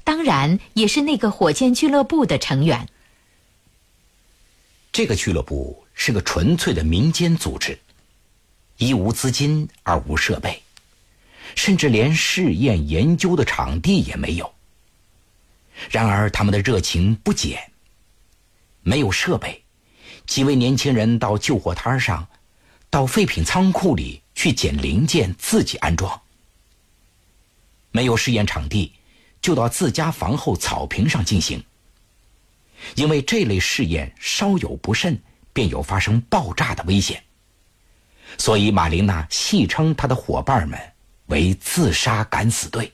当然也是那个火箭俱乐部的成员。 这个俱乐部是个纯粹的民间组织，一无资金，二无设备，甚至连试验研究的场地也没有。然而他们的热情不减，没有设备，几位年轻人到旧货摊上，到废品仓库里去捡零件自己安装。没有试验场地，就到自家房后草坪上进行。因为这类试验稍有不慎，便有发生爆炸的危险，所以玛琳娜戏称她的伙伴们为自杀敢死队。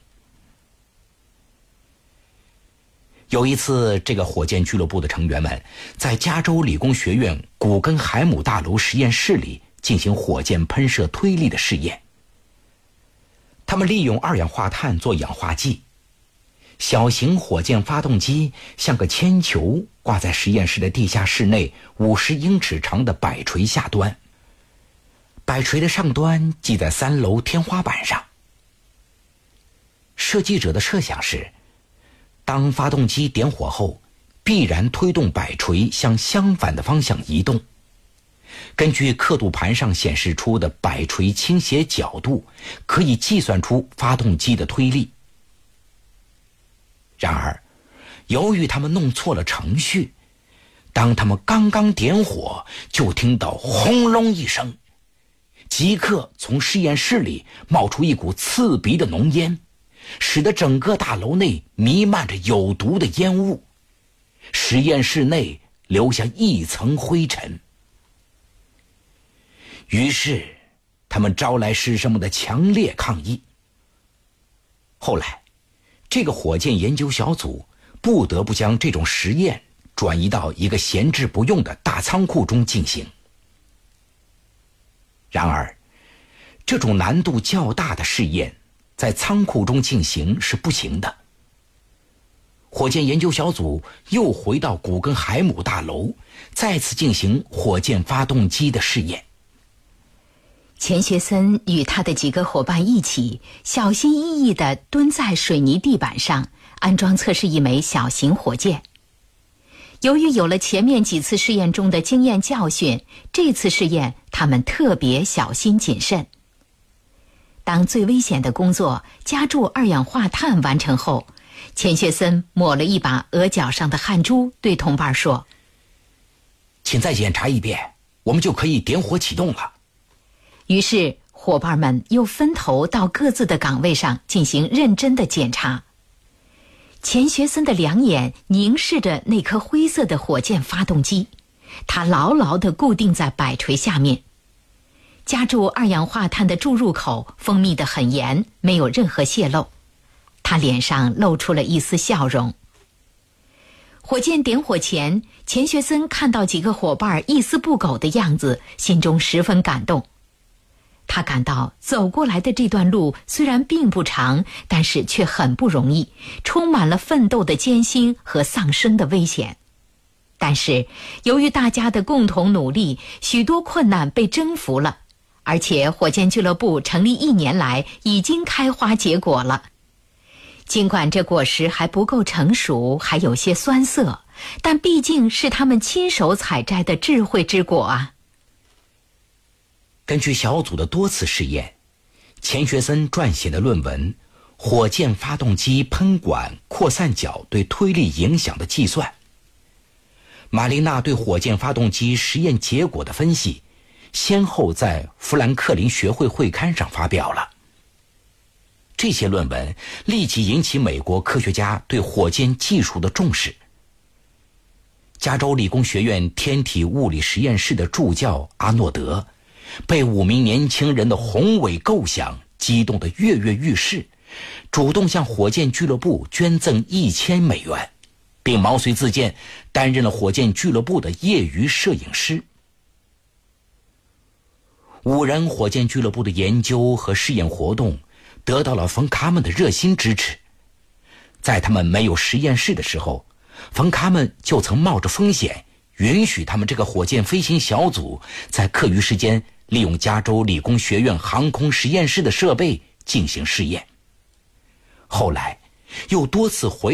有一次，这个火箭俱乐部的成员们在加州理工学院古根海姆大楼实验室里进行火箭喷射推力的试验。他们利用二氧化碳做氧化剂，小型火箭发动机像个铅球挂在实验室的地下室内50英尺长的摆锤下端，摆锤的上端系在3楼天花板上。设计者的设想是，当发动机点火后，必然推动摆锤向相反的方向移动。根据刻度盘上显示出的摆锤倾斜角度，可以计算出发动机的推力。然而，由于他们弄错了程序，当他们刚刚点火，就听到轰隆一声，即刻从实验室里冒出一股刺鼻的浓烟，使得整个大楼内弥漫着有毒的烟雾，实验室内留下一层灰尘。于是他们招来师生们的强烈抗议。后来这个火箭研究小组不得不将这种实验转移到一个闲置不用的大仓库中进行。然而这种难度较大的试验在仓库中进行是不行的。火箭研究小组又回到古根海姆大楼，再次进行火箭发动机的试验。 钱学森与他的几个伙伴一起小心翼翼地蹲在水泥地板上，安装测试一枚小型火箭。由于有了前面几次试验中的经验教训，这次试验他们特别小心谨慎。当最危险的工作加注二氧化碳完成后，钱学森抹了一把额角上的汗珠，对同伴说：“ 请再检查一遍，我们就可以点火启动了。” 于是伙伴们又分头到各自的岗位上进行认真的检查。钱学森的两眼凝视着那颗灰色的火箭发动机，它牢牢地固定在摆锤下面。加注二氧化碳的注入口封闭得很严，没有任何泄漏。他脸上露出了一丝笑容。火箭点火前，钱学森看到几个伙伴一丝不苟的样子，心中十分感动。他感到走过来的这段路虽然并不长，但是却很不容易，充满了奋斗的艰辛和丧生的危险。但是由于大家的共同努力，许多困难被征服了，而且火箭俱乐部成立1年来已经开花结果了。尽管这果实还不够成熟，还有些酸涩，但毕竟是他们亲手采摘的智慧之果啊。 根据小组的多次试验，钱学森撰写的论文《火箭发动机喷管扩散角对推力影响的计算》，玛琳娜对火箭发动机实验结果的分析，先后在富兰克林学会会刊上发表了。这些论文立即引起美国科学家对火箭技术的重视。加州理工学院天体物理实验室的助教阿诺德被5名年轻人的宏伟构想激动得跃跃欲试，主动向火箭俱乐部捐赠$1000，并毛遂自荐担任了火箭俱乐部的业余摄影师。5人火箭俱乐部的研究和试验活动得到了冯卡门的热心支持。在他们没有实验室的时候，冯卡门就曾冒着风险允许他们这个火箭飞行小组在课余时间利用加州理工学院航空实验室的设备进行试验。后来又多次回